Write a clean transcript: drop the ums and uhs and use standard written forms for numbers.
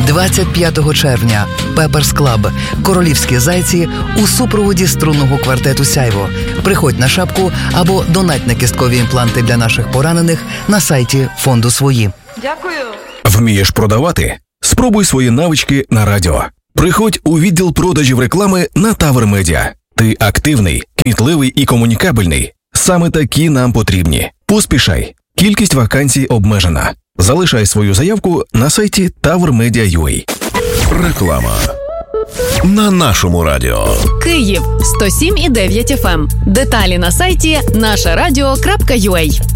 25 червня Пеперс Клаб «Королівські зайці» у супроводі струнного квартету «Сяйво». Приходь на шапку або донать на кісткові імпланти для наших поранених на сайті фонду «Свої». Дякую. Вмієш продавати? Спробуй свої навички на радіо. Приходь у відділ продажів реклами на Тавр Медіа. Ти активний, кмітливий і комунікабельний. Саме такі нам потрібні. Поспішай. Кількість вакансій обмежена. Залишай свою заявку на сайті tavrmedia.ua. Реклама на нашому радіо. Київ 107,9 FM. Деталі на сайті нашарадіо.ua.